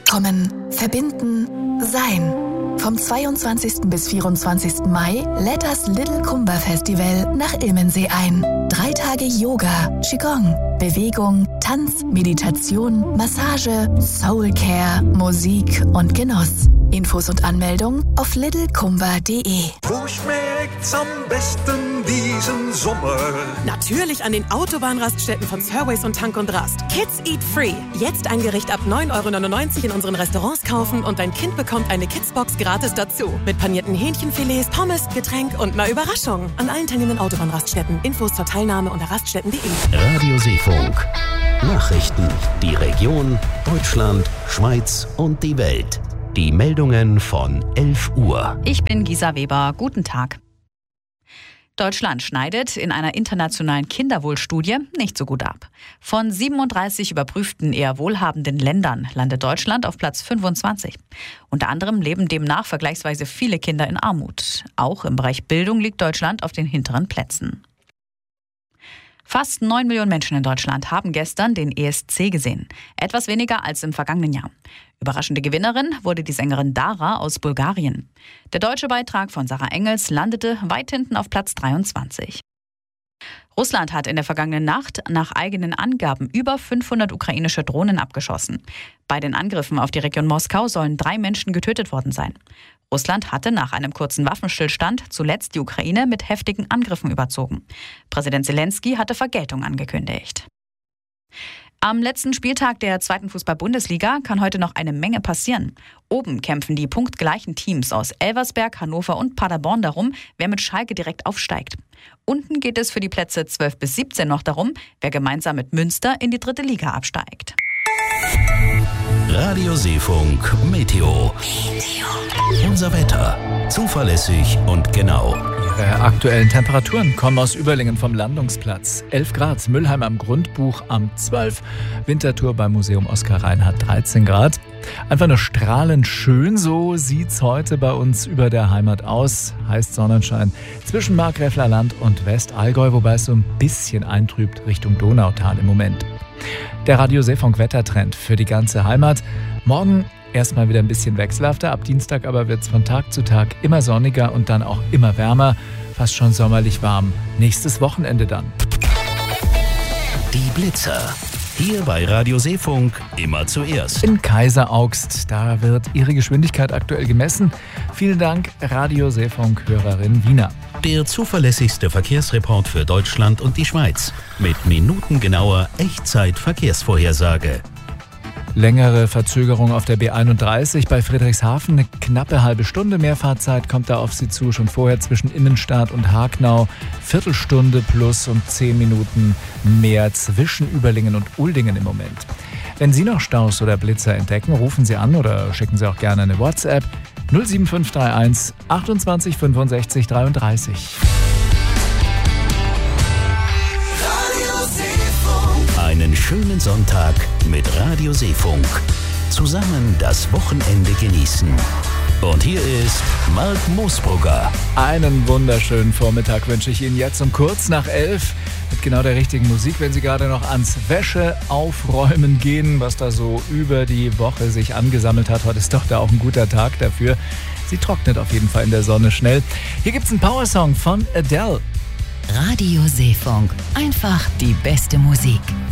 Kommen, verbinden, sein. Vom 22. bis 24. Mai lädt das Little Kumba Festival nach Ilmensee ein. 3 Tage Yoga, Qigong, Bewegung, Tanz, Meditation, Massage, Soulcare, Musik und Genuss. Infos und Anmeldung auf littlekumba.de. Wo schmeckt's am besten diesen Sommer? Natürlich an den Autobahnraststätten von Surways und Tank und Rast. Kids Eat Free. Jetzt ein Gericht ab 9,99 € in unseren Restaurants kaufen und dein Kind bekommt eine Kidsbox gratis dazu. Mit panierten Hähnchenfilets, Pommes, Getränk und einer Überraschung. An allen teilnehmenden Autobahnraststätten. Infos zur Teilnahme unter raststätten.de. Radio Seefunk. Nachrichten. Die Region, Deutschland, Schweiz und die Welt. Die Meldungen von 11 Uhr. Ich bin Gisa Weber. Guten Tag. Deutschland schneidet in einer internationalen Kinderwohlstudie nicht so gut ab. Von 37 überprüften eher wohlhabenden Ländern landet Deutschland auf Platz 25. Unter anderem leben demnach vergleichsweise viele Kinder in Armut. Auch im Bereich Bildung liegt Deutschland auf den hinteren Plätzen. Fast 9 Millionen Menschen in Deutschland haben gestern den ESC gesehen. Etwas weniger als im vergangenen Jahr. Überraschende Gewinnerin wurde die Sängerin Dara aus Bulgarien. Der deutsche Beitrag von Sarah Engels landete weit hinten auf Platz 23. Russland hat in der vergangenen Nacht nach eigenen Angaben über 500 ukrainische Drohnen abgeschossen. Bei den Angriffen auf die Region Moskau sollen 3 Menschen getötet worden sein. Russland hatte nach einem kurzen Waffenstillstand zuletzt die Ukraine mit heftigen Angriffen überzogen. Präsident Zelensky hatte Vergeltung angekündigt. Am letzten Spieltag der 2. Fußball-Bundesliga kann heute noch eine Menge passieren. Oben kämpfen die punktgleichen Teams aus Elversberg, Hannover und Paderborn darum, wer mit Schalke direkt aufsteigt. Unten geht es für die Plätze 12 bis 17 noch darum, wer gemeinsam mit Münster in die 3. Liga absteigt. Radio Seefunk Meteo. Unser Wetter. Zuverlässig und genau. Ihre aktuellen Temperaturen kommen aus Überlingen vom Landungsplatz. 11 Grad, Müllheim am Grundbuch am 12, Winterthur beim Museum Oskar Reinhardt 13 Grad. Einfach nur strahlend schön, so sieht's heute bei uns über der Heimat aus. Heißt Sonnenschein zwischen Markgräfler Land und Westallgäu, wobei es so ein bisschen eintrübt Richtung Donautal im Moment. Der Radio Seefunk Wettertrend für die ganze Heimat. Morgen erstmal wieder ein bisschen wechselhafter, ab Dienstag aber wird es von Tag zu Tag immer sonniger und dann auch immer wärmer, fast schon sommerlich warm. Nächstes Wochenende dann. Die Blitzer. Hier bei Radio Seefunk immer zuerst. In Kaiseraugst, da wird ihre Geschwindigkeit aktuell gemessen. Vielen Dank, Radio Seefunk-Hörerin Wiener. Der zuverlässigste Verkehrsreport für Deutschland und die Schweiz. Mit minutengenauer Echtzeit-Verkehrsvorhersage. Längere Verzögerung auf der B31 bei Friedrichshafen, eine knappe halbe Stunde mehr Fahrzeit kommt da auf Sie zu. Schon vorher zwischen Innenstadt und Hagnau, Viertelstunde plus und 10 Minuten mehr zwischen Überlingen und Uldingen im Moment. Wenn Sie noch Staus oder Blitzer entdecken, rufen Sie an oder schicken Sie auch gerne eine WhatsApp 07531 28 65 33. Einen schönen Sonntag mit Radio Seefunk. Zusammen das Wochenende genießen. Und hier ist Mark Moosbrugger. Einen wunderschönen Vormittag wünsche ich Ihnen jetzt um kurz nach 11 mit genau der richtigen Musik, wenn Sie gerade noch ans Wäscheaufräumen gehen, was da so über die Woche sich angesammelt hat. Heute ist doch da auch ein guter Tag dafür. Sie trocknet auf jeden Fall in der Sonne schnell. Hier gibt's einen Powersong von Adele. Radio Seefunk. Einfach die beste Musik.